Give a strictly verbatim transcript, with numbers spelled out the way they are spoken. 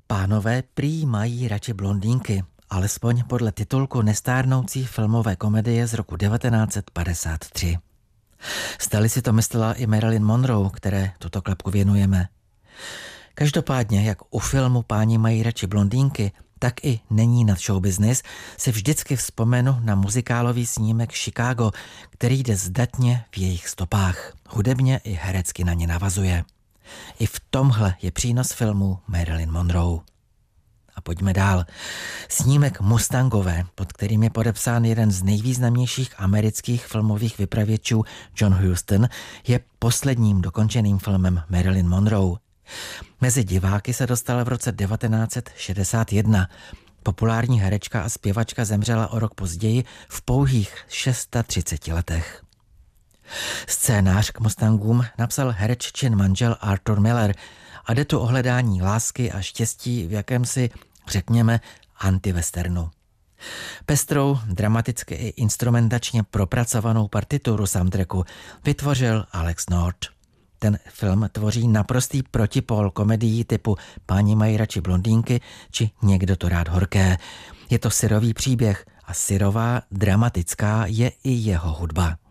Pánové prý mají radši blondýnky, alespoň podle titulku nestárnoucí filmové komedie z roku devatenáct set padesát tři. Stali si to myslela i Marilyn Monroe, které tuto klapku věnujeme. Každopádně, jak u filmu Páni mají radši blondýnky, tak i Není nad show business si vždycky vzpomenu na muzikálový snímek Chicago, který jde zdatně v jejich stopách. Hudebně i herecky na ně navazuje. I v tomhle je přínos filmu Marilyn Monroe. A pojďme dál. Snímek Mustangové, pod kterým je podepsán jeden z nejvýznamnějších amerických filmových vypravěčů John Huston, je posledním dokončeným filmem Marilyn Monroe. Mezi diváky se dostala v roce devatenáct set šedesát jedna. Populární herečka a zpěvačka zemřela o rok později v pouhých třiceti šesti letech. Scénář k Mustangům napsal hereččin manžel Arthur Miller a jde tu o hledání lásky a štěstí v jakémsi, řekněme, antiwesternu. Pestrou, dramaticky i instrumentačně propracovanou partituru soundtracku vytvořil Alex North. Ten film tvoří naprostý protipól komedií typu Páni mají radši blondýnky či Někdo to rád horké. Je to syrový příběh a syrová, dramatická je i jeho hudba.